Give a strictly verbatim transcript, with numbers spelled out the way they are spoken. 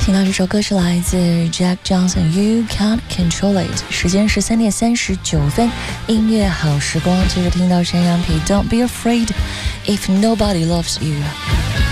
听到这首歌是来自 Jack Johnson，You Can't Control It。时间是三点三十九分，音乐好时光，接着听到山羊皮 Don't be afraid if nobody loves you。